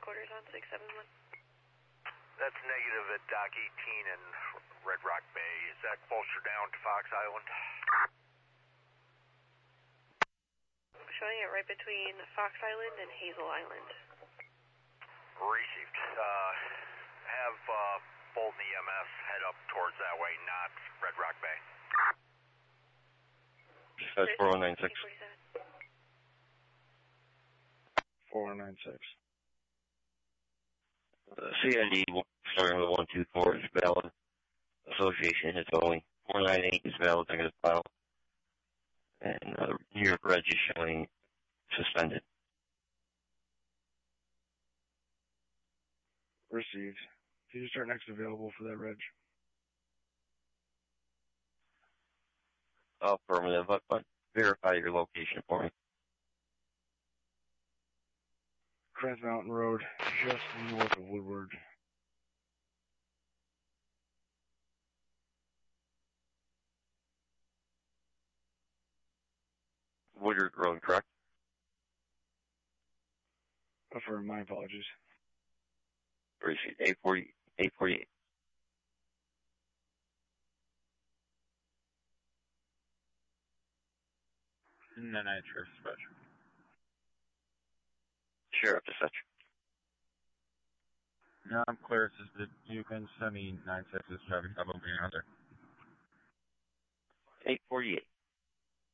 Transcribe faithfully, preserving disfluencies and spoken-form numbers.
quarters on six seven one. That's negative at Dock eighteen and Red Rock Bay. Is that closer down to Fox Island? Showing it right between Fox Island and Hazel Island. Received. Uh, have uh, Bolton E M S head up towards that way, not Red Rock Bay. That's four one nine six. four one nine six. Uh, C I D starting with one two four is valid. Association is only four nine eight is valid. I got a file. And uh, New York Reg is showing suspended. Received. Can you start next available for that reg? Affirmative, but, but verify your location for me. Trans Mountain Road, just north of Woodward. Woodward Road, correct? Affirm, my apologies. Receipt eight forty, eight forty-eight. And then I Sheriff Dispatch. Sheriff Dispatch. No, I'm clear. Says that you can send me nine six is traffic. I'm moving out there. eight forty-eight.